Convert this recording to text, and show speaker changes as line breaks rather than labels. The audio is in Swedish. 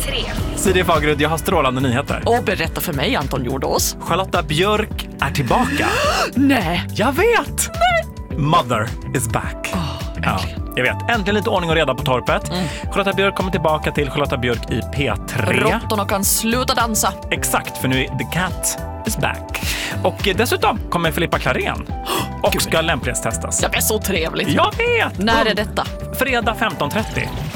P3.
Siri Fagerud, jag har strålande nyheter.
Och berätta för mig, Anton Jordås.
Charlotta Björk är tillbaka.
Nej.
Jag vet! Nej. Mother is back. Ja, jag vet. Äntligen lite ordning och reda på torpet. Charlotta Björk kommer tillbaka till Charlotta Björk i P3.
Råttorna kan sluta dansa.
Exakt, för nu är The Cat is back. Och dessutom kommer Filippa Klarén och ska lämplighetstestas.
Det är så trevligt.
Jag vet!
När är detta?
Fredag 15.30.